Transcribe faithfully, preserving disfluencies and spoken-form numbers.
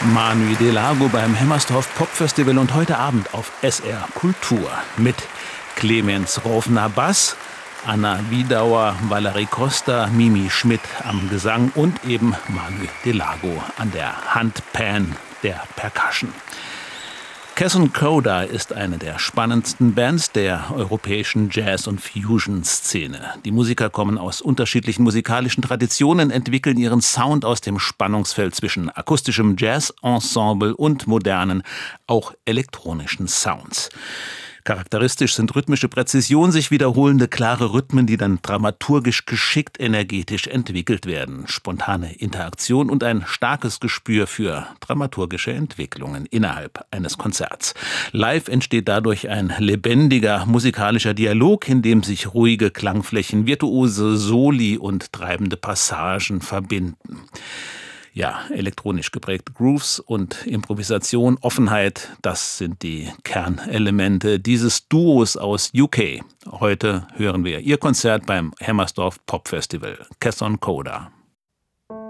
Manu Delago beim Hemmersdorf Popfestival und heute Abend auf S R Kultur mit Clemens Rovner Bass, Anna Wiedauer, Valerie Costa, Mimi Schmidt am Gesang und eben Manu Delago an der Handpan der Percussion. Kes und Koda ist eine der spannendsten Bands der europäischen Jazz- und Fusion-Szene. Die Musiker kommen aus unterschiedlichen musikalischen Traditionen, entwickeln ihren Sound aus dem Spannungsfeld zwischen akustischem Jazz-Ensemble und modernen, auch elektronischen Sounds. Charakteristisch sind rhythmische Präzision, sich wiederholende klare Rhythmen, die dann dramaturgisch geschickt energetisch entwickelt werden, spontane Interaktion und ein starkes Gespür für dramaturgische Entwicklungen innerhalb eines Konzerts. Live entsteht dadurch ein lebendiger musikalischer Dialog, in dem sich ruhige Klangflächen, virtuose Soli und treibende Passagen verbinden. Ja, elektronisch geprägte Grooves und Improvisation, Offenheit, das sind die Kernelemente dieses Duos aus U K. Heute hören wir ihr Konzert beim Hemmersdorf Popfestival, Kes und Koda.